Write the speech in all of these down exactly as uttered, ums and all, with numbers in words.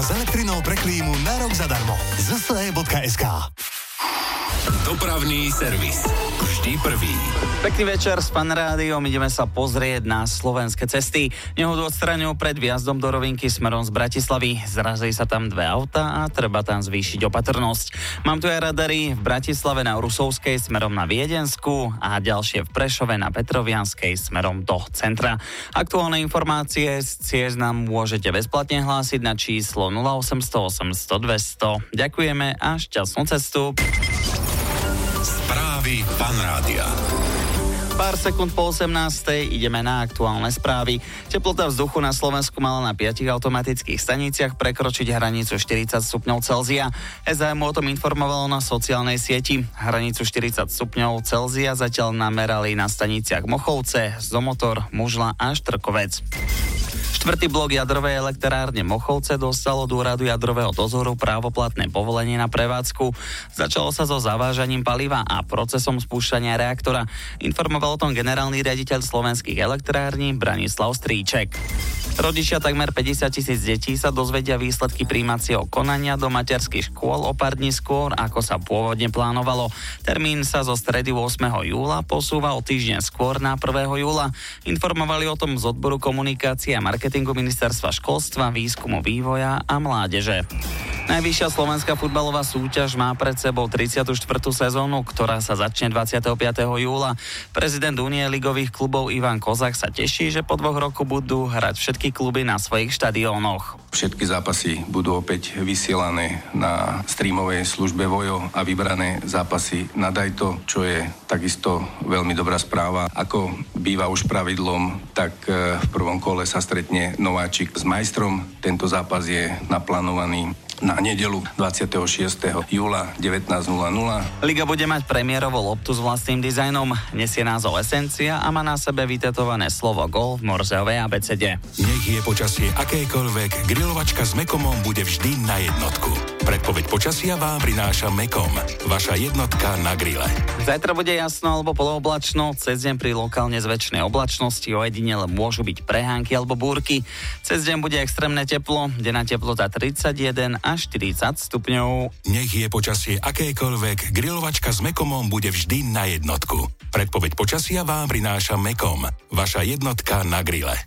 s elektrinou pre klímu na rok zadarmo. zet es e bodka es ká. Dopravný servis. Vždy prvý. Pekný večer s Fan Rádiom. Ideme sa pozrieť na slovenské cesty. Nehodu odstraňujú pred vjazdom do Rovinky smerom z Bratislavy. Zrazili sa tam dve autá a treba tam zvýšiť opatrnosť. Mám tu aj radary v Bratislave na Rusovskej smerom na Viedenskú a ďalšie v Prešove na Petrovianskej smerom do centra. Aktuálne informácie z ciest nám môžete bezplatne hlásiť na číslo nula osemsto osemsto dvesto. Ďakujeme a šťastnú cestu. Správy Fan Rádia. Pár sekúnd po osemnástej ideme na aktuálne správy. Teplota vzduchu na Slovensku mala na piatich automatických staniciach prekročiť hranicu štyridsať stupňov Celzia. es á em o tom informovalo na sociálnej sieti. Hranicu štyridsať stupňov Celzia zatiaľ namerali na staniciach Mochovce, Zomotor, Mužla a Štrkovec. Štvrtý blok jadrovej elektrárne Mochovce dostal od úradu jadrového dozoru právoplatné povolenie na prevádzku. Začalo sa so zavážaním paliva a procesom spúšťania reaktora. Informoval o tom generálny riaditeľ slovenských elektrární Branislav Stríček. Rodičia takmer päťdesiat tisíc detí sa dozvedia výsledky prijímacieho konania do materských škôl o pár dní skôr, ako sa pôvodne plánovalo. Termín sa zo stredy ôsmeho júla posúva o týždeň skôr na prvého júla. Informovali o tom z odboru komunikácie a marketingu Ministerstva školstva, výskumu, vývoja a mládeže. Najvyššia slovenská futbalová súťaž má pred sebou tridsiatu štvrtú sezónu, ktorá sa začne dvadsiateho piateho júla. Prezident Únie ligových klubov Ivan Kozák sa teší, že po dvoch rokoch budú hrať všetky kluby na svojich štadiónoch. Všetky zápasy budú opäť vysielané na streamovej službe Vojo a vybrané zápasy na Dajto, čo je takisto veľmi dobrá správa. Ako býva už pravidlom, tak v prvom kole sa stretne nováčik s majstrom. Tento zápas je naplánovaný na nedeľu dvadsiateho šiesteho júla devätnásť nula nula. Liga bude mať premiérovú loptu s vlastným dizajnom, nesie názov Esencia a má na sebe vytetované slovo gól v Morzeovej abecede. Nech je počasie akékoľvek, grilovačka s Mekomom bude vždy na jednotku. Predpoveď počasia vám prináša Mekom, vaša jednotka na grille. Zajtra bude jasno alebo polooblačno, cez deň pri lokálne zväčšnej oblačnosti ojedinele môžu byť prehánky alebo búrky. Cez deň bude extrémne teplo, denná teplota tridsaťjeden až štyridsať stupňov. Nech je počasie akékoľvek, grilovačka s Mekomom bude vždy na jednotku. Predpoveď počasia vám prináša Mekom, vaša jednotka na grille.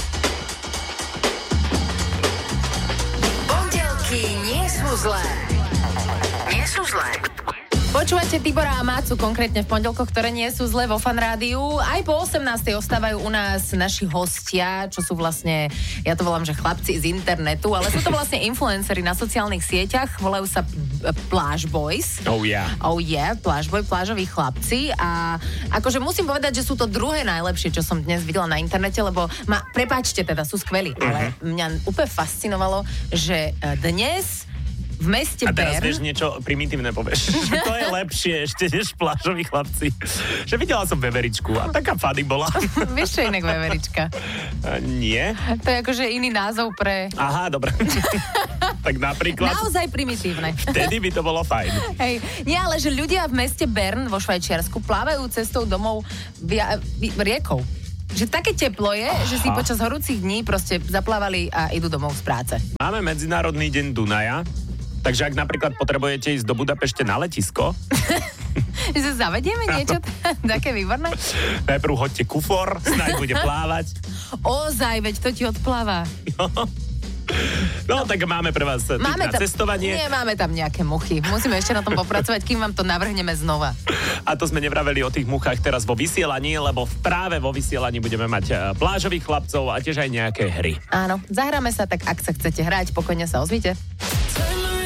Pondelky nie sú zlé. Nie sú zlé. Počúvate Tibora a Mácu, konkrétne v pondelkoch, ktoré nie sú zlé vo Fan Rádiu. Aj po osemnástej ostávajú u nás naši hostia, čo sú vlastne, ja to volám, že chlapci z internetu, ale sú to vlastne influenceri na sociálnych sieťach, volajú sa Pláž Boys. Oh yeah. Oh yeah, Pláž Boy, plážoví chlapci a akože musím povedať, že sú to druhé najlepšie, čo som dnes videla na internete, lebo ma, prepáčte teda, sú skvelí, uh-huh. ale mňa úplne fascinovalo, že dnes v meste Bern. A teraz vieš niečo primitívne povieš. To je lepšie ešte než plážoví chlapci. Že videla som veveričku a taká fady bola. Vieš čo inak veverička? A nie. To je akože iný názov pre... Aha, dobre. Tak napríklad... Naozaj primitívne. Vtedy by to bolo fajn. Hej, nie, ale že ľudia v meste Bern vo Švajčiarsku plávajú cestou domov via, via, riekou. Že také teplo je, Aha. že si počas horúcich dní proste zaplávali a idú domov z práce. Máme Medzinárodný deň Dunaja. Takže ak napríklad potrebujete ísť do Budapešte na letisko... Že sa zavedieme niečo také výborné? Najprv hoďte kufor, snáď bude plávať. Ozaj, veď to ti odpláva. No, no, tak máme pre vás tip máme na tam, cestovanie. Nie, máme tam nejaké muchy. Musíme ešte na tom popracovať, kým vám to navrhneme znova. A to sme nevraveli o tých muchách teraz vo vysielaní, lebo práve vo vysielaní budeme mať plážových chlapcov a tiež aj nejaké hry. Áno, zahráme sa, tak ak sa chcete hrať, pokojne sa ozvite.